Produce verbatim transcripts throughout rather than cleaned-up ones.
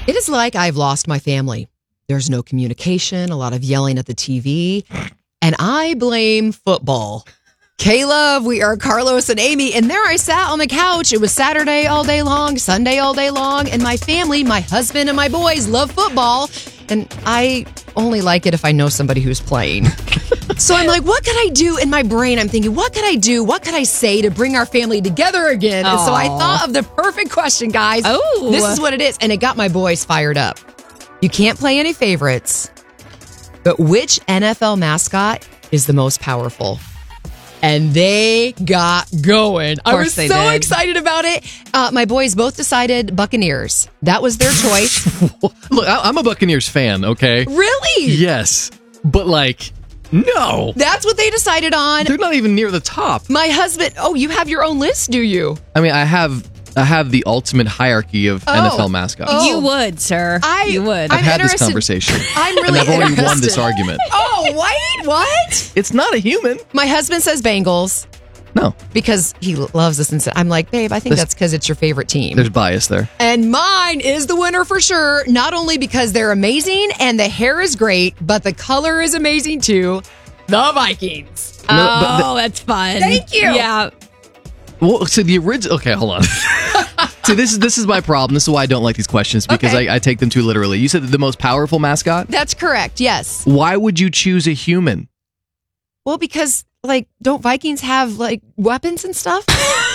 It is like I've lost my family. There's no communication, a lot of yelling at the T V, and I blame football. Caleb, we are Carlos and Amy, and there I sat on the couch. It was Saturday all day long, Sunday all day long, and my family, my husband and my boys love football, and I only like it if I know somebody who's playing. So I'm like, what could I do? In my brain, I'm thinking, what could I do? What could I say to bring our family together again? And so I thought of the perfect question, guys. Oh. This is what it is, and it got my boys fired up. You can't play any favorites, but which N F L mascot is the most powerful? And they got going. I was so did. excited about it. Uh, my boys both decided Buccaneers. That was their choice. Look, I- I'm a Buccaneers fan, okay? Really? Yes. But, like, no. That's what they decided on. They're not even near the top. My husband, oh, you have your own list, do you? I mean, I have I have the ultimate hierarchy of Oh. N F L mascots. Oh. You would, sir. I- you would. I'm I've had this interested- conversation. I'm and really I've already interested. won this argument. Oh, wait, what? It's not a human. My husband says Bengals No. because he loves us. And I'm like, babe, I think This- that's because it's your favorite team. There's bias there. And mine is the winner for sure, not only because they're amazing and the hair is great, but the color is amazing too. The Vikings. oh, No, but the- that's fun. Thank you. Yeah. Well, so the original. Okay, hold on. See, this is this is my problem. This is why I don't like these questions because Okay. I, I take them too literally. You said the most powerful mascot. That's correct, yes. Why would you choose a human? Well, because, like, don't Vikings have, like, weapons and stuff?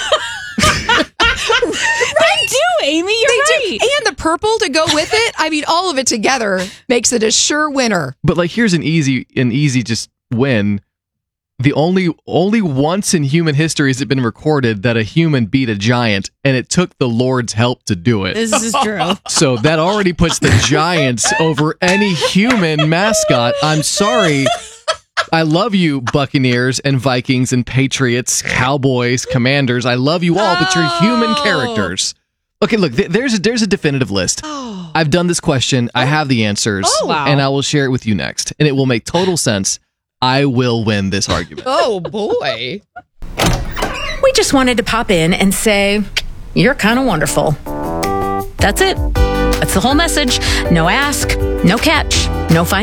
They do, Amy. You're They right. do. And the purple to go with it. I mean, all of it together makes it a sure winner. But like, here's an easy an easy just win. The only only once in human history has it been recorded that a human beat a giant, and it took the Lord's help to do it. This is true. So that already puts the Giants over any human mascot. I'm sorry. I love you, Buccaneers and Vikings and Patriots, Cowboys, Commanders. I love you all, but you're human Oh. characters. Okay, look, th- there's a, there's a definitive list. Oh. I've done this question. I have the answers. Oh. Wow. And I will share it with you next. And it will make total sense. I will win this argument. Oh, boy. We just wanted to pop in and say, you're kind of wonderful. That's it. That's the whole message. No ask, no catch, no fine.